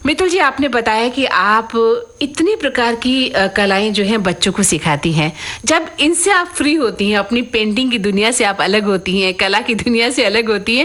मितुल जी, आपने बताया कि आप इतनी प्रकार की कलाएं जो हैं बच्चों को सिखाती हैं। जब इनसे आप फ्री होती हैं, अपनी पेंटिंग की दुनिया से आप अलग होती हैं, कला की दुनिया से अलग होती हैं,